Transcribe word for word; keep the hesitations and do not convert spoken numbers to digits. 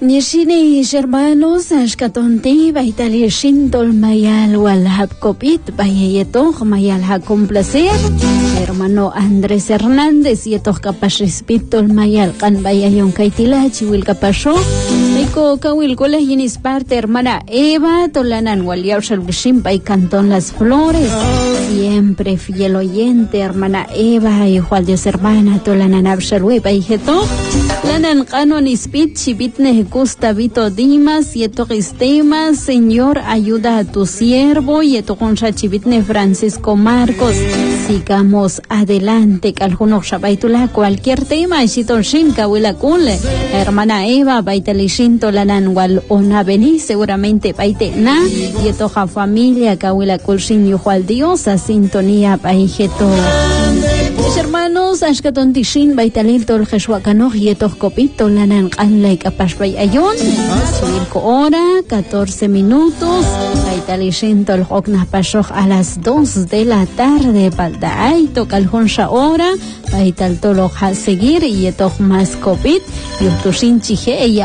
Nishini hermanos ashkatonti baitali shintol mayal wal habkopit bayeto mayal ha complacer hermano Andrés Hernández yeto capaz respitol mayal kan bayayon kaitila chiwil kapasho Meiko kawil kola yinis parte hermana Eva tolanan waliao shalbishim bay Cantón Las Flores siempre fiel oyente hermana Eva y Juan Dios hermana tolanan abshalwe bayeto lanan kanon ispit chibitne Gustavito Dimas, yeto Gistemas, Señor, ayuda a tu siervo, yeto concha chibitne Francisco Marcos. Sigamos adelante, caljuno shabaitula, cualquier tema, shito shinka wila kule. Hermana Eva, baitalishinto lanan wal ona veni, seguramente baite na, yeto ja familia, kawila kulshin yuhual Dios, a sintonía baijeto. Hermanos, ashkaton tishin baitalil tol jeshuakano yetos kopito lanan kanlay kapashbay ayon cinco hora catorce minutos baitalishin tol hokna pashok a las dos de la tarde baldaay tokalhon sha hora baital tolo ha seguir yetos mas kopit yutushin chije